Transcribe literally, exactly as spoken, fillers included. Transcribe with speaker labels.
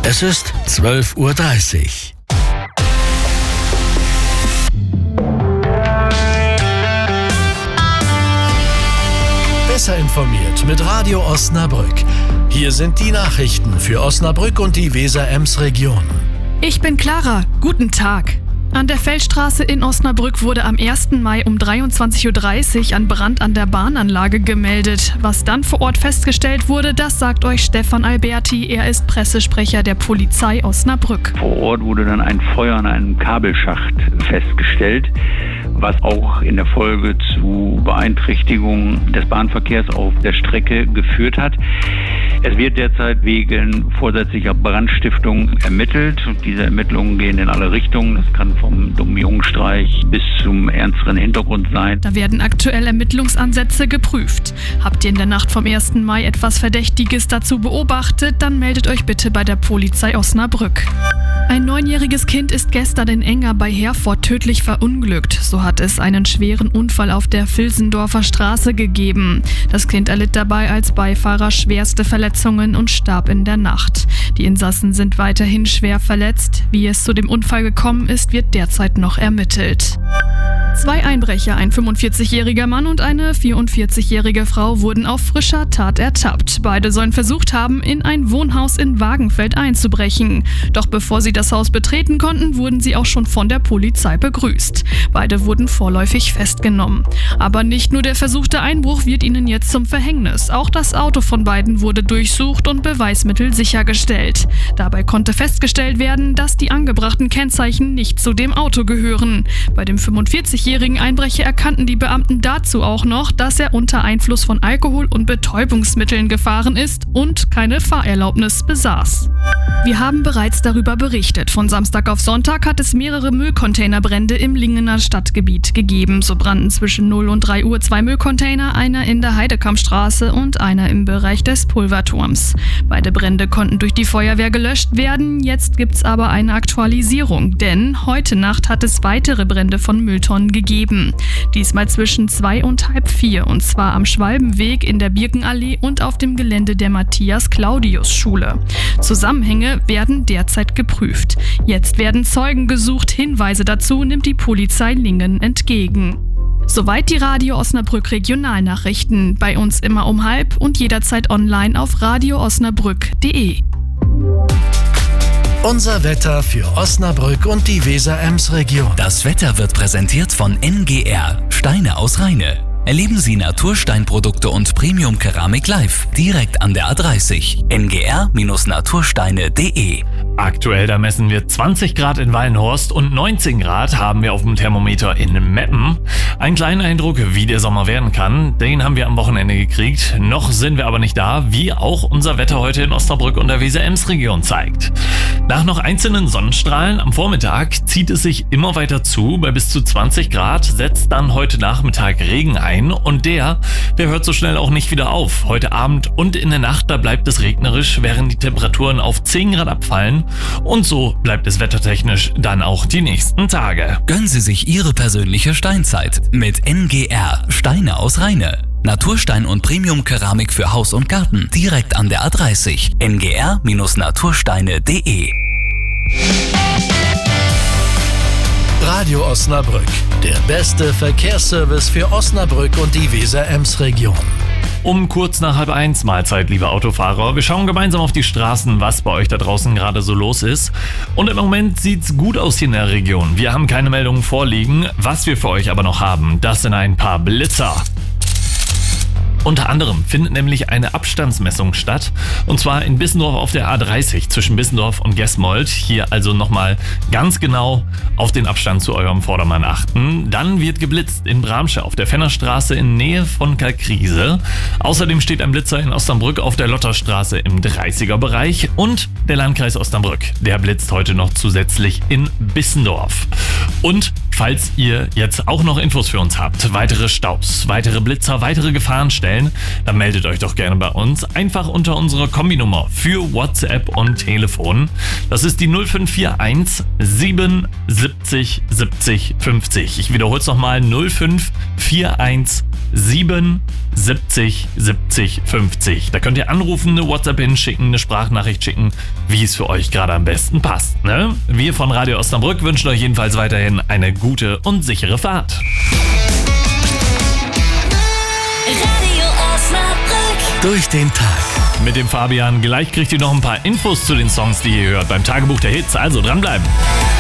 Speaker 1: Es ist zwölf Uhr dreißig. Besser informiert mit Radio Osnabrück. Hier sind die Nachrichten für Osnabrück und die Weser-Ems-Region.
Speaker 2: Ich bin Clara. Guten Tag. An der Feldstraße in Osnabrück wurde am ersten Mai um dreiundzwanzig Uhr dreißig ein Brand an der Bahnanlage gemeldet. Was dann vor Ort festgestellt wurde, das sagt euch Stefan Alberti. Er ist Pressesprecher der Polizei Osnabrück.
Speaker 3: Vor Ort wurde dann ein Feuer an einem Kabelschacht festgestellt, was auch in der Folge zu Beeinträchtigungen des Bahnverkehrs auf der Strecke geführt hat. Es wird derzeit wegen vorsätzlicher Brandstiftung ermittelt. Diese Ermittlungen gehen in alle Richtungen. Das kann vom dummen Jungenstreich bis zum ernsteren Hintergrund sein.
Speaker 2: Da werden aktuell Ermittlungsansätze geprüft. Habt ihr in der Nacht vom ersten Mai etwas Verdächtiges dazu beobachtet, dann meldet euch bitte bei der Polizei Osnabrück. Ein neunjähriges Kind ist gestern in Enger bei Herford tödlich verunglückt. So hat es einen schweren Unfall auf der Vilsendorfer Straße gegeben. Das Kind erlitt dabei als Beifahrer schwerste Verletzungen und starb in der Nacht. Die Insassen sind weiterhin schwer verletzt. Wie es zu dem Unfall gekommen ist, wird derzeit noch ermittelt. Zwei Einbrecher, ein fünfundvierzigjähriger Mann und eine vierundvierzigjährige Frau, wurden auf frischer Tat ertappt. Beide sollen versucht haben, in ein Wohnhaus in Wagenfeld einzubrechen. Doch bevor sie das Haus betreten konnten, wurden sie auch schon von der Polizei begrüßt. Beide wurden vorläufig festgenommen. Aber nicht nur der versuchte Einbruch wird ihnen jetzt zum Verhängnis. Auch das Auto von beiden wurde durchsucht und Beweismittel sichergestellt. Dabei konnte festgestellt werden, dass die angebrachten Kennzeichen nicht zu dem Auto gehören. Bei dem fünfundvierzigjährigen Einbrecher erkannten die Beamten dazu auch noch, dass er unter Einfluss von Alkohol und Betäubungsmitteln gefahren ist und keine Fahrerlaubnis besaß. Wir haben bereits darüber berichtet. Von Samstag auf Sonntag hat es mehrere Müllcontainerbrände im Lingener Stadtgebiet gegeben. So brannten zwischen null und drei Uhr zwei Müllcontainer, einer in der Heidekampstraße und einer im Bereich des Pulverturms. Beide Brände konnten durch die Feuerwehr gelöscht werden. Jetzt gibt's aber eine Aktualisierung, denn heute Nacht hat es weitere Brände von Mülltonnen gegeben. Diesmal zwischen zwei und halb vier, und zwar am Schwalbenweg, in der Birkenallee und auf dem Gelände der Matthias-Claudius-Schule. Zusammenhänge werden derzeit geprüft. Jetzt werden Zeugen gesucht. Hinweise dazu nimmt die Polizei Lingen entgegen. Soweit die Radio Osnabrück Regionalnachrichten. Bei uns immer um halb und jederzeit online auf radio osnabrück punkt de.
Speaker 1: Unser Wetter für Osnabrück und die Weser-Ems-Region.
Speaker 4: Das Wetter wird präsentiert von N G R, Steine aus Rheine. Erleben Sie Natursteinprodukte und Premium-Keramik live, direkt an der A dreißig. N G R Natursteine punkt de.
Speaker 5: Aktuell, da messen wir zwanzig Grad in Wallenhorst und neunzehn Grad haben wir auf dem Thermometer in Meppen. Einen kleinen Eindruck, wie der Sommer werden kann, den haben wir am Wochenende gekriegt. Noch sind wir aber nicht da, wie auch unser Wetter heute in Osnabrück und der Weser-Ems-Region zeigt. Nach noch einzelnen Sonnenstrahlen am Vormittag zieht es sich immer weiter zu. Bei bis zu zwanzig Grad setzt dann heute Nachmittag Regen ein und der, der hört so schnell auch nicht wieder auf. Heute Abend und in der Nacht, da bleibt es regnerisch, während die Temperaturen auf zehn Grad abfallen. Und so bleibt es wettertechnisch dann auch die nächsten Tage.
Speaker 4: Gönnen Sie sich Ihre persönliche Steinzeit mit N G R, Steine aus Rheine. Naturstein und Premium-Keramik für Haus und Garten, direkt an der A dreißig. N G R Natursteine punkt de.
Speaker 1: Radio Osnabrück, der beste Verkehrsservice für Osnabrück und die Weser-Ems-Region.
Speaker 5: Um kurz nach halb eins, Mahlzeit, liebe Autofahrer. Wir schauen gemeinsam auf die Straßen, was bei euch da draußen gerade so los ist. Und im Moment sieht's gut aus hier in der Region. Wir haben keine Meldungen vorliegen. Was wir für euch aber noch haben, das sind ein paar Blitzer. Unter anderem findet nämlich eine Abstandsmessung statt, und zwar in Bissendorf auf der A dreißig zwischen Bissendorf und Gesmold. Hier also nochmal ganz genau auf den Abstand zu eurem Vordermann achten. Dann wird geblitzt in Bramsche auf der Fennerstraße in Nähe von Kalkriese. Außerdem steht ein Blitzer in Osnabrück auf der Lotterstraße im dreißiger Bereich, und der Landkreis Osnabrück, der blitzt heute noch zusätzlich in Bissendorf. Und falls ihr jetzt auch noch Infos für uns habt, weitere Staus, weitere Blitzer, weitere Gefahrenstellen, dann meldet euch doch gerne bei uns. Einfach unter unserer Kombinummer für WhatsApp und Telefon. Das ist die null fünf vier eins sieben siebzig siebzig fünfzig. Ich wiederhole es nochmal, null fünf vier eins sieben siebzig siebzig fünfzig. Da könnt ihr anrufen, eine WhatsApp hinschicken, eine Sprachnachricht schicken, wie es für euch gerade am besten passt. Ne? Wir von Radio Osnabrück wünschen euch jedenfalls weiterhin eine gute und sichere Fahrt.
Speaker 6: Radio Osnabrück.
Speaker 1: Durch den Tag.
Speaker 5: Mit dem Fabian. Gleich kriegt ihr noch ein paar Infos zu den Songs, die ihr hört beim Tagebuch der Hits. Also dranbleiben.